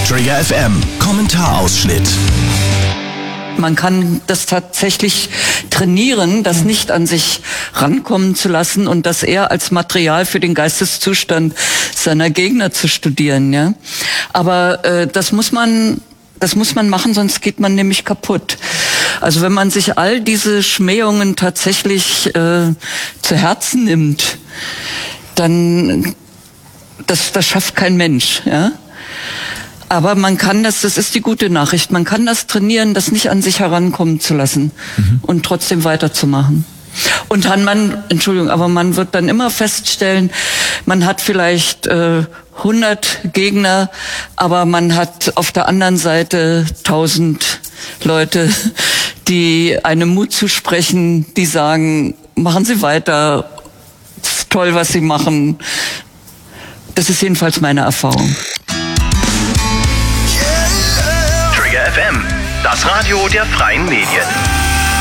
Trigger FM Kommentarausschnitt. Man kann das tatsächlich trainieren, das nicht an sich rankommen zu lassen und das eher als Material für den Geisteszustand seiner Gegner zu studieren, ja. Aber das muss man machen, sonst geht man nämlich kaputt. Also wenn man sich all diese Schmähungen tatsächlich zu Herzen nimmt, dann das schafft kein Mensch, ja. Aber man kann das ist die gute Nachricht, man kann das trainieren, das nicht an sich herankommen zu lassen und trotzdem weiterzumachen. Und aber man wird dann immer feststellen, man hat vielleicht 100 Gegner, aber man hat auf der anderen Seite 1000 Leute, die einem Mut zusprechen, die sagen, machen Sie weiter, es ist toll, was Sie machen. Das ist jedenfalls meine Erfahrung. Trigger FM, das Radio der freien Medien.